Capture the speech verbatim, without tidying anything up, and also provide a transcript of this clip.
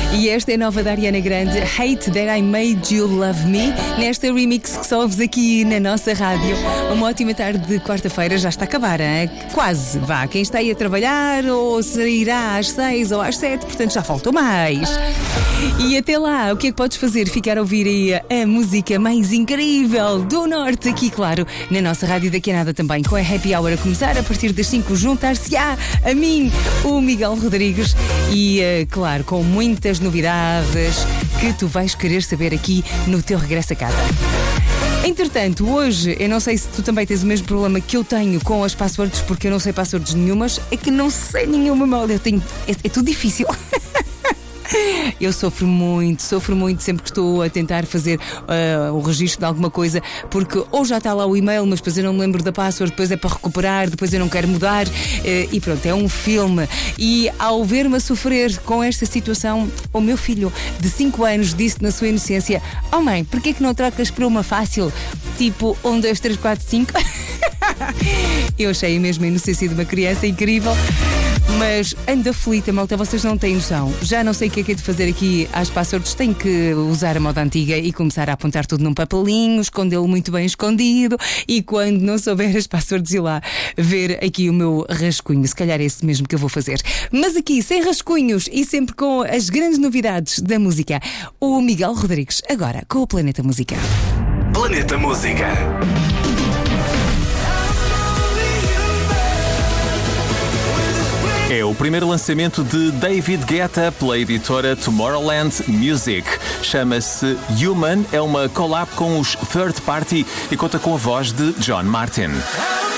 E esta é nova da Ariana Grande, Hate That I Made You Love Me, nesta remix que só ouves aqui na nossa rádio. Uma ótima tarde de quarta-feira, já está a acabar, hein? Quase, vá, quem está aí a trabalhar ou sairá às seis ou às sete, portanto já faltou mais. E até lá, o que é que podes fazer? Ficar a ouvir aí a música mais incrível do Norte, aqui claro, na nossa rádio daqui a nada também, com a Happy Hour a começar a partir das cinco, juntar-se-á a mim, o Miguel Rodrigues, e claro, com muitas novidades que tu vais querer saber aqui no teu regresso a casa. Entretanto, hoje, eu não sei se tu também tens o mesmo problema que eu tenho com as passwords, porque eu não sei passwords nenhumas, é que não sei nenhuma mal, eu tenho, é, é tudo difícil. Eu sofro muito, sofro muito sempre que estou a tentar fazer uh, o registro de alguma coisa, porque ou já está lá o e-mail, mas depois eu não me lembro da password, depois é para recuperar, depois eu não quero mudar, uh, e pronto, é um filme. E ao ver-me a sofrer com esta situação, o meu filho de cinco anos disse na sua inocência: oh mãe, porquê que não trocas por uma fácil? Tipo um, dois, três, quatro, cinco. Eu achei mesmo a inocência de uma criança incrível. Mas ando aflita, malta, vocês não têm noção. Já não sei o que é que é de fazer aqui às passwords. Tenho que usar a moda antiga e começar a apontar tudo num papelinho, escondê-lo muito bem escondido, e quando não souber as passwords, ir lá ver aqui o meu rascunho. Se calhar é esse mesmo que eu vou fazer. Mas aqui, sem rascunhos e sempre com as grandes novidades da música, o Miguel Rodrigues, agora com o Planeta Música. Planeta Música. É o primeiro lançamento de David Guetta pela editora Tomorrowland Music. Chama-se Human, é uma collab com os Third Party e conta com a voz de John Martin.